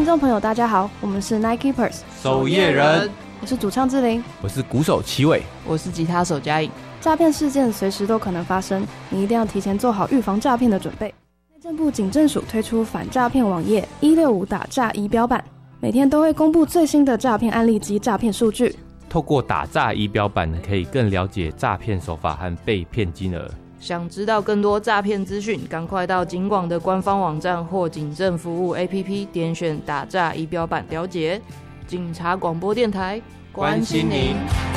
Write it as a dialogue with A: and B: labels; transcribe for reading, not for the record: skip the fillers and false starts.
A: 众朋友大家好，我们是 Night Keepers
B: 守夜人，
A: 我是主唱志玲，
B: 我是鼓手齐伟，
C: 我是吉他手嘉颖。
A: 诈骗事件随时都可能发生，你一定要提前做好预防诈骗的准备。内政部警政署推出反诈骗网页165打诈仪表板，每天都会公布最新的诈骗案例及诈骗数据。
B: 透过打诈仪表板，可以更了解诈骗手法和被骗金额。
C: 想知道更多诈骗资讯，赶快到警广的官方网站或警政服务 APP 点选打诈仪表板了解。警察广播电台，
B: 关心您。